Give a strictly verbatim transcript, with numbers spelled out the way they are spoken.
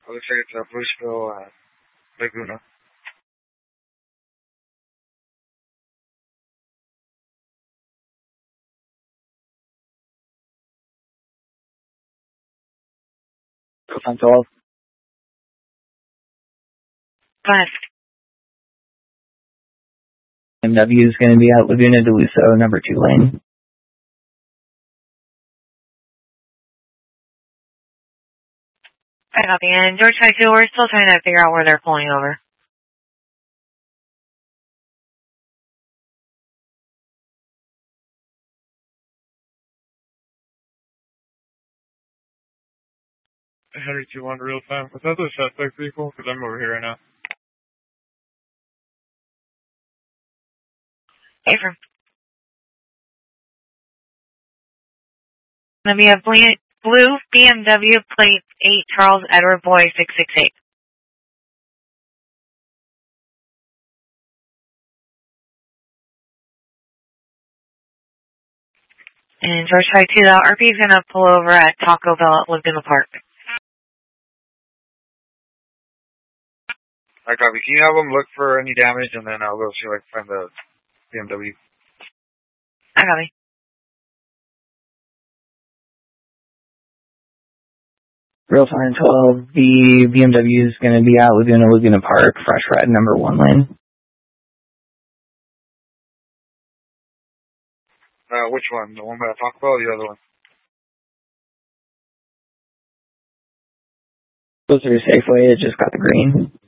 It looks like it's a Bluesville, uh, Laguna. Coastline twelve. Left. B M W is going to be at Laguna de Luso, number two lane. I copy. And George High two, we're still trying to figure out where they're pulling over. Henry two one real time. Was that the suspect vehicle? Because I'm over here right now. Affirm. Then we have blue B M W plate eight Charles Edward Boy six six eight. And George High two, the R P is going to pull over at Taco Bell at Laguna Park. I copy. Can you have them look for any damage, and then I'll go see if I can find the B M W. I copy. Real time twelve, the B M W is going to be at Laguna Laguna Park, fresh red, number one lane. Uh, which one? The one by the Taco Bell or the other one? Closer to Safeway, it just got the green.